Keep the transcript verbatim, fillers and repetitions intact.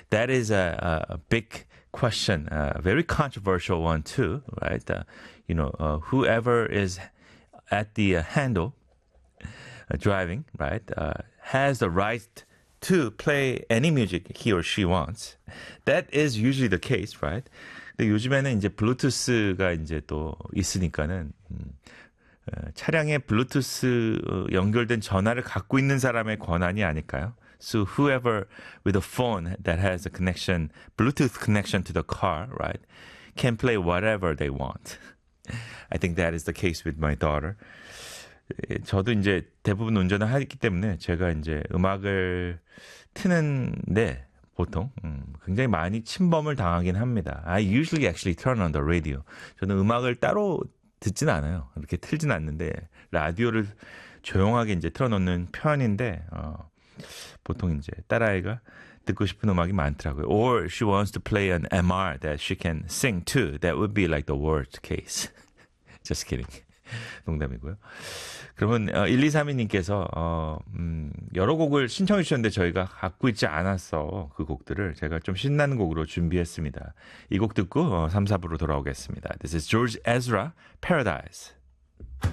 that is a, a big question, a very controversial one too, right? Uh, you know, uh, whoever is at the uh, handle uh, driving, right, uh, has the right to play any music he or she wants. That is usually the case, right? 근데 요즘에는 이제 블루투스가 이제 또 있으니까는 음, 어, 차량에 블루투스 연결된 전화를 갖고 있는 사람의 권한이 아닐까요? So whoever with a phone that has a connection, Bluetooth connection to the car, right, can play whatever they want. I think that is the case with my daughter. 저도 이제 대부분 운전을 하기 때문에 제가 이제 음악을 트는데 보통 음, 굉장히 많이 침범을 당하긴 합니다. I usually actually turn on the radio. 저는 음악을 따로 듣진 않아요. 이렇게 틀진 않는데 라디오를 조용하게 이제 틀어놓는 편인데 어, 보통 이제 딸아이가 듣고 싶은 음악이 많더라고요. Or she wants to play an M R that she can sing to. That would be like the worst case. Just kidding. 농담이고요. 그러면 어, 일이삼이 님께서 어, 음, 여러 곡을 신청해 주셨는데 저희가 갖고 있지 않았어. 그 곡들을 제가 좀 신나는 곡으로 준비했습니다. 이 곡 듣고 어, 삼, 사 부로 돌아오겠습니다. This is George Ezra, Paradise.